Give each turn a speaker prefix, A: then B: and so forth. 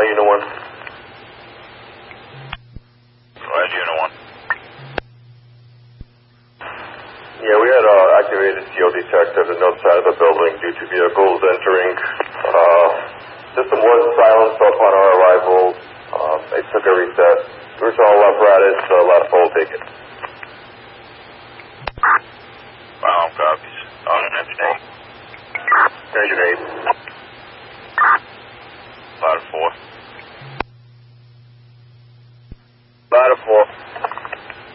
A: Unit 1.
B: Go ahead, Unit 1.
A: Yeah, we had activated CO detect at the north side of the building due to vehicles entering. System was silenced upon our arrival. They took a reset. Original apparatus, last pole taken.
B: Wow, copies. On an engine 8.
A: Engine 8.